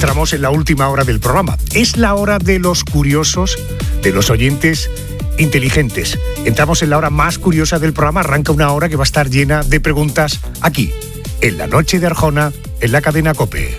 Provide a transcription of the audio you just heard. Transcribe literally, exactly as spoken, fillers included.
entramos en la última hora del programa. Es la hora de los curiosos, de los oyentes inteligentes. Entramos en la hora más curiosa del programa. Arranca una hora que va a estar llena de preguntas aquí, en la noche de Arjona, en la cadena COPE.